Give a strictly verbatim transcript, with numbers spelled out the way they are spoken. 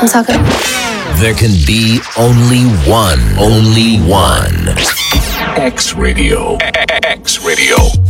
I'm talking. There can be only one, only one. X Radio. X Radio.